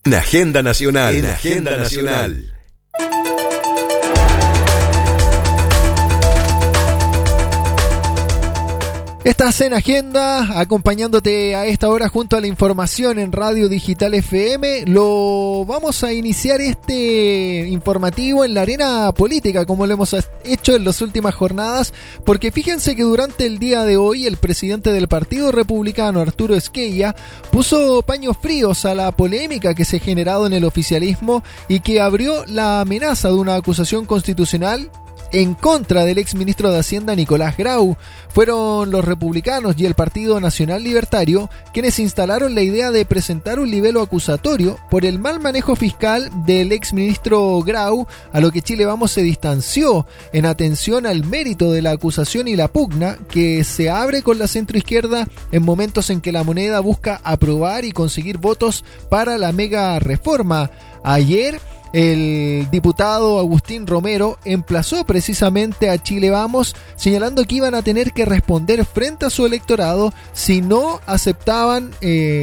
En Agenda Nacional. En Agenda Nacional. Estás en Agenda, acompañándote a esta hora junto a la información en Radio Digital FM. Lo vamos a iniciar este informativo en la arena política, como lo hemos hecho en las últimas jornadas, porque fíjense que durante el día de hoy el presidente del Partido Republicano, Arturo Esquella, puso paños fríos a la polémica que se ha generado en el oficialismo y que abrió la amenaza de una acusación constitucional en contra del exministro de Hacienda Nicolás Grau. Fueron los republicanos y el Partido Nacional Libertario quienes instalaron la idea de presentar un libelo acusatorio por el mal manejo fiscal del exministro Grau, a lo que Chile Vamos se distanció en atención al mérito de la acusación y la pugna que se abre con la centroizquierda en momentos en que la moneda busca aprobar y conseguir votos para la mega reforma. Ayer el diputado Agustín Romero emplazó precisamente a Chile Vamos, señalando que iban a tener que responder frente a su electorado si no aceptaban